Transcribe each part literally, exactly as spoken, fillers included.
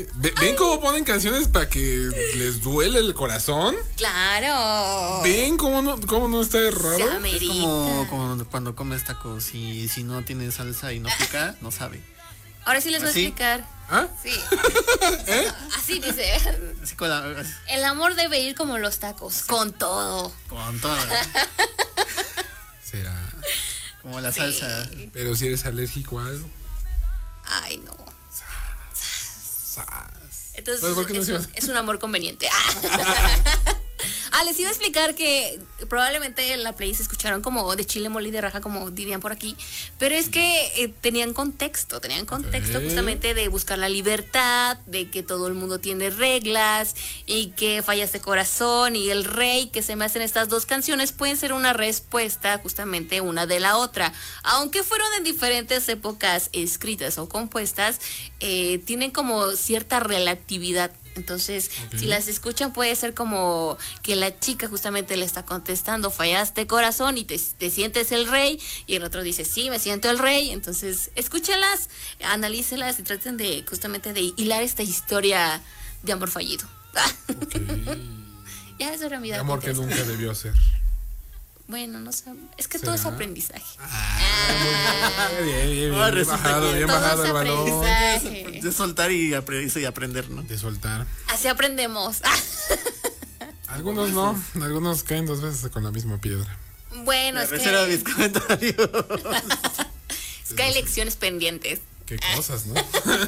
¿Ven cómo ponen canciones para que les duele el corazón? Claro. ¿Ven cómo no, cómo no está raro? Es como, como cuando comes tacos y si no tiene salsa y no pica, no sabe. Ahora sí les voy a ¿Así? explicar. ¿Ah? Sí. ¿Eh? Así dice. Así con la- así, El amor debe ir como los tacos, con todo. con todo. Será. Como la salsa. Pero si eres alérgico a algo. Ay, no. Sas. Entonces Pues, ¿por qué no es, se un, hace? es un amor conveniente. Ah, les iba a explicar que probablemente en la playlist escucharon como de chile mole y de raja, como dirían por aquí, pero es que eh, tenían contexto, tenían contexto Ok. justamente de buscar la libertad, de que todo el mundo tiene reglas y que Fallaste Corazón y El Rey, que se me hacen estas dos canciones, pueden ser una respuesta justamente una de la otra. Aunque fueron en diferentes épocas escritas o compuestas, eh, tienen como cierta relatividad. Entonces, Ok. si las escuchan puede ser como que la chica justamente le está contestando, fallaste corazón y te, te sientes el rey, y el otro dice, sí, me siento el rey. Entonces, escúchenlas, analícenlas y traten de justamente de hilar esta historia de amor fallido. Ok. Ya eso era mi De dato amor que interesante. nunca debió ser. Bueno, no sé, es que todo es ¿Será? aprendizaje. Ah, bien, bien, bien, Ah, bien resulta bajado, que bien todo bajado es el balón. aprendizaje. De soltar y, apre- y aprender, ¿no? De soltar. Así aprendemos. Algunos no, algunos caen dos veces con la misma piedra. Bueno, es Ese era que, mis comentarios. es que hay lecciones pendientes. Qué cosas, ¿no?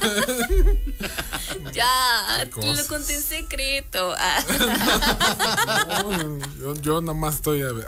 Ya, Qué te cosas. lo conté en secreto. Ah. No, yo, yo nada más estoy a-